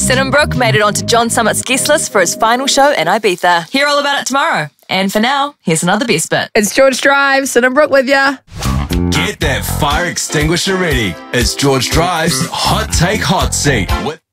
Sinenbrook made it onto John Summit's guest list for his final show in Ibiza. Hear all about it tomorrow. And for now, here's another best bit. It's George Drive, Sinenbrook with ya. Get that fire extinguisher ready. It's George Drive's Hot Take Hot Seat.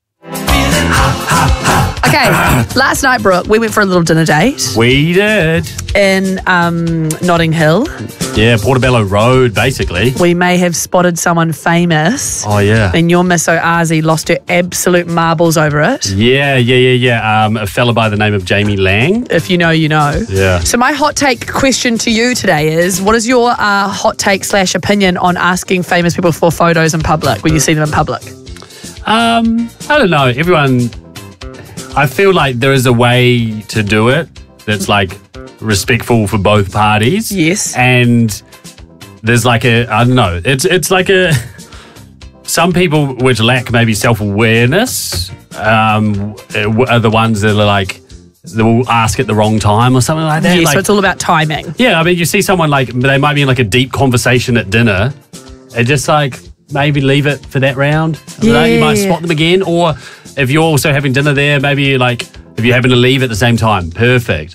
Okay, last night, Brooke, we went for a little dinner date We did. in Notting Hill. Yeah, Portobello Road, basically. We may have spotted someone famous. Oh, yeah. And your Miss Oazi lost her absolute marbles over it. Yeah. A fella by the name of Jamie Lang. If you know, you know. Yeah. So my hot take question to you today is, what is your hot take / opinion on asking famous people for photos in public when you see them in public? I don't know. Everyone, I feel like there is a way to do it that's like respectful for both parties. Yes. And there's like I don't know. It's like some people which lack maybe self-awareness are the ones that are like, they will ask at the wrong time or something like that. Yes, like, so it's all about timing. yeah, I mean, you see someone like, they might be in like a deep conversation at dinner and just like maybe leave it for that round. I don't know, you might spot them again. Or if you're also having dinner there, maybe like if you're having to leave at the same time, perfect.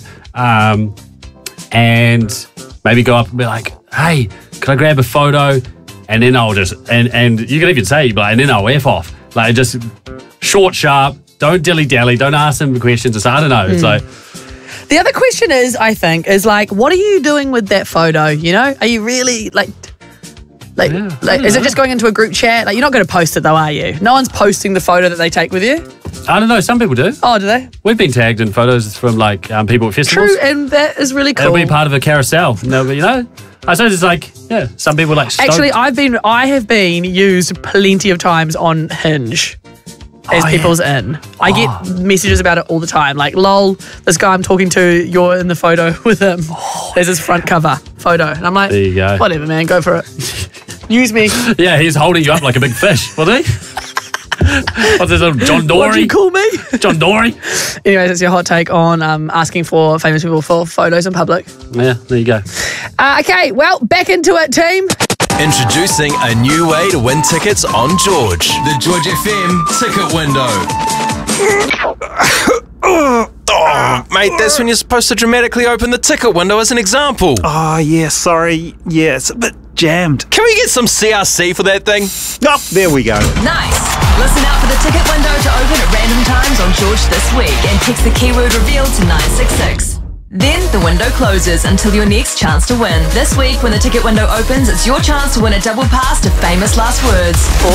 And maybe go up and be like, hey, can I grab a photo? And then I'll just, and you can even say, like, and then I'll F off. Like, just short, sharp, don't dilly-dally, don't ask them questions. It's, I don't know, it's like... The other question is, I think, is like, what are you doing with that photo? You know, are you really like is it just going into a group chat? Like, you're not going to post it though, are you? No one's posting the photo that they take with you. I don't know, some people do. Oh, do they? We've been tagged in photos from like people at festivals. True, and that is really cool. It'll be part of a carousel. No, but you know, I suppose it's like, yeah, some people like stoked. Actually, I have been used plenty of times on Hinge as people's in. I get messages about it all the time. Like, lol, this guy I'm talking to, you're in the photo with him. There's his front cover photo. And I'm like, there you go. Whatever, man, go for it. Use me. Yeah, he's holding you up like a big fish, wasn't he? What's this little John Dory? What'd you call me? John Dory? Anyways, that's your hot take on asking for famous people for photos in public. Yeah, there you go. Okay, well, back into it, team. Introducing a new way to win tickets on George. The George FM ticket window. Oh, mate, that's when you're supposed to dramatically open the ticket window as an example. Oh, yeah, sorry. Yeah, it's a bit jammed. Can we get some CRC for that thing? Oh, there we go. Nice. Listen out for the ticket window to open at random times on George this week and text the keyword reveal to 966. Then the window closes until your next chance to win. This week, when the ticket window opens, it's your chance to win a double pass to Famous Last Words.